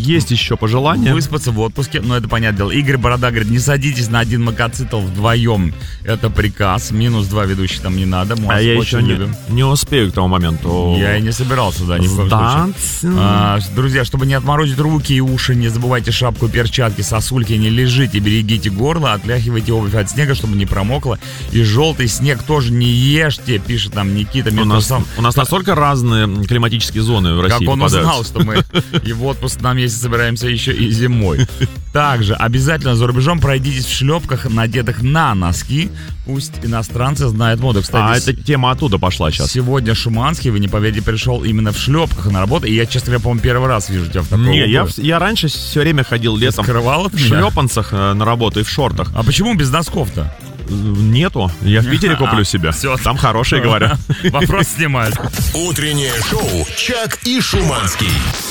Есть еще пожелания? Выспаться в отпуске, но это понятное дело. Игорь Борода говорит, не садитесь на один мотоцикл вдвоем. Это приказ. -2 ведущих там не надо. Мы я очень еще любим. не успею к тому моменту. Я и не собирался, да, ни в коем случае. Друзья, чтобы не отморозить руки и уши, не забывайте шапку, перчатки, сосульки, не лежите, берегите горло, отряхивайте обувь от снега, чтобы не промокло. И желтый снег тоже не ешьте, пишет нам Никита. У нас настолько разные климатические зоны в России. Как он узнал, что мы и в отпуск нам, если собираемся еще и зимой. Также обязательно за рубежом пройдитесь в шлепках, надетых на носки. Пусть иностранцы знают моду. Кстати, эта тема оттуда пошла сейчас. Сегодня Шуманский, вы не поверите, пришел именно в шлепках на работу. И я, честно говоря, по-моему, первый раз вижу тебя в таком. Не, я раньше все время ходил летом в шлепанцах на работу и в шортах. А почему без носков-то? Нету. Я в Питере куплю себе. Все. Там хорошие, говорят. Вопрос снимают. Утреннее шоу «Чак и Шуманский».